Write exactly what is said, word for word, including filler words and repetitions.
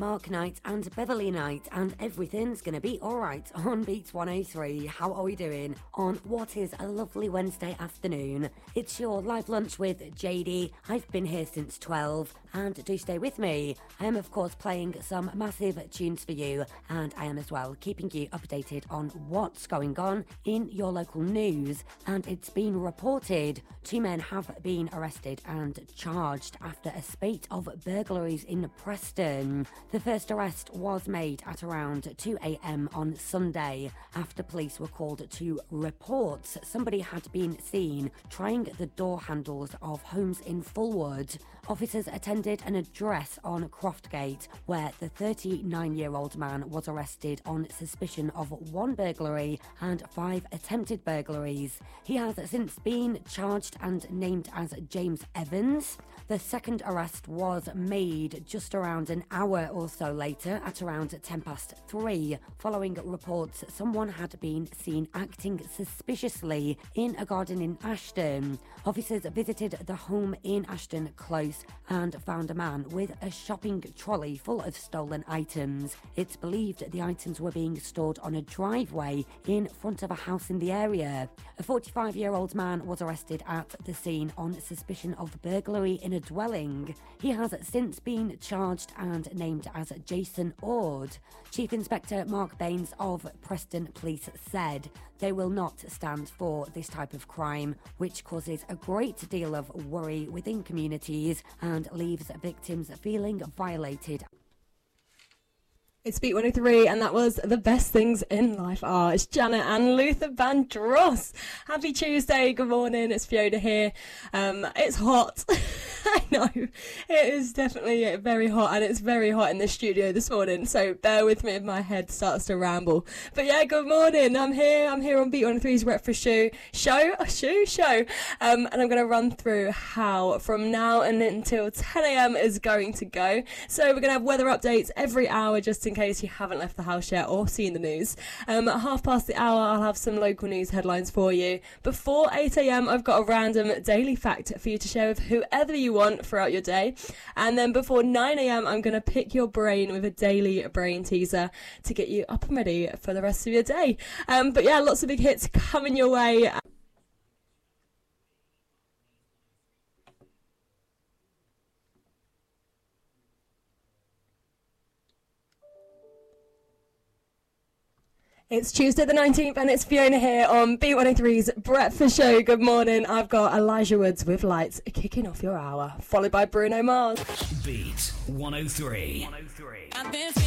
Mark Knight and Beverly Knight, and everything's gonna be alright on Beat one oh three. How are we doing on what is a lovely Wednesday afternoon? It's your live lunch with J D. I've been here since twelve, and do stay with me. I am of course playing some massive tunes for you, and I am as well keeping you updated on what's going on in your local news. And it's been reported two men have been arrested and charged after a spate of burglaries in Preston. The first arrest was made at around two a.m. on Sunday after police were called to reports somebody had been seen trying the door handles of homes in Fulwood. Officers attended an address on Croftgate where the thirty-nine-year-old man was arrested on suspicion of one burglary and five attempted burglaries. He has since been charged and named as James Evans. The second arrest was made just around an hour or so later at around ten past three, following reports someone had been seen acting suspiciously in a garden in Ashton. Officers visited the home in Ashton Close and found a man with a shopping trolley full of stolen items. It's believed the items were being stored on a driveway in front of a house in the area. A forty-five-year-old man was arrested at the scene on suspicion of burglary in a dwelling. He has since been charged and named as Jason Ord. Chief Inspector Mark Baines of Preston Police said they will not stand for this type of crime, which causes a great deal of worry within communities and leaves victims feeling violated. It's Beat one oh three, and that was The Best Things in Life Are. It's Janet and Luther Vandross. Happy Tuesday, good morning, it's Fiona here. Um, it's hot. I know, it is definitely very hot, and it's very hot in the studio this morning, so bear with me if my head starts to ramble. But yeah, good morning, I'm here, I'm here on Beat one oh three's Breakfast Show, show, show, show, um, and I'm going to run through how from now and until ten a.m. is going to go. So we're going to have weather updates every hour, just in case you haven't left the house yet or seen the news. Um, at half past the hour, I'll have some local news headlines for you. Before eight a.m, I've got a random daily fact for you to share with whoever you want throughout your day. And then before nine a.m, I'm going to pick your brain with a daily brain teaser to get you up and ready for the rest of your day. Um, but yeah, lots of big hits coming your way. It's Tuesday the nineteenth, and it's Fiona here on Beat one oh three's Breakfast Show. Good morning. I've got Elijah Woods with Lights kicking off your hour, followed by Bruno Mars. Beat one oh three. I've been